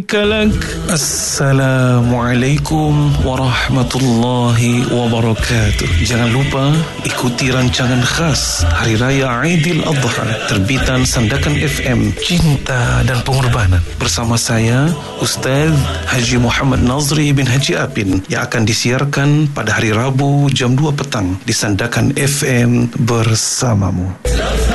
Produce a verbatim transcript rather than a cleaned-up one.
Kalak. Assalamualaikum warahmatullahi wabarakatuh. Jangan lupa ikuti rancangan khas Hari Raya Aidiladha terbitan Sandakan F M, Cinta dan Pengorbanan, bersama saya Ustaz Haji Muhammad Nazri bin Haji Apin, yang akan disiarkan pada hari Rabu jam dua petang di Sandakan F M bersamamu.